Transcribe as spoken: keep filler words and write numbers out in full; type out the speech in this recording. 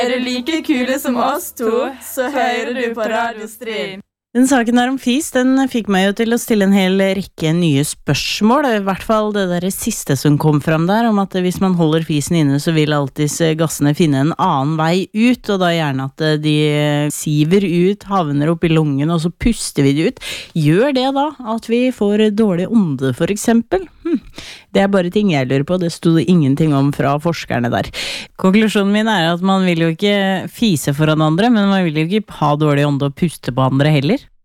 Er du like kule som oss to, så hører du på Radio Stryn. Den saken her om fis, den fikk meg jo til å stille en hel rekke nye spørsmål, i hvert fall det der siste som kom fram der, om at hvis man holder fisen inne, så vil alltid gassene finne en annen vei ut, og da gjerne at de siver ut, havner opp i lungen, og så puster vi det ut. Gjør det da at vi får dårlig ånde, for eksempel? Hm. Det er bare ting jeg lurer på, det stod ingenting om fra forskerne der. Konklusjonen min er at man vil jo ikke fise foran andre, men man vil jo ikke ha dårlig ånde og puste på andre heller.